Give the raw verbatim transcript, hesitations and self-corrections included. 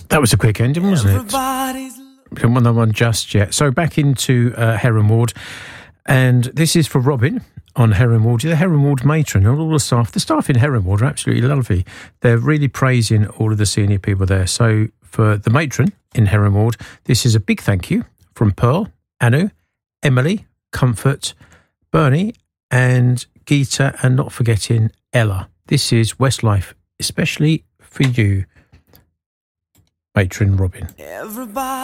That was a quick ending, wasn't it? We don't want that one just yet. So back into uh, Heron Ward, and this is for Robin on Heron Ward. The Heron Ward matron and all the staff. The staff in Heron Ward are absolutely lovely. They're really praising all of the senior people there. So for the matron in Heron Ward, this is a big thank you from Pearl, Anu, Emily, Comfort, Bernie, and Geeta, and not forgetting Ella. This is Westlife, especially for you, matron Robin. Everybody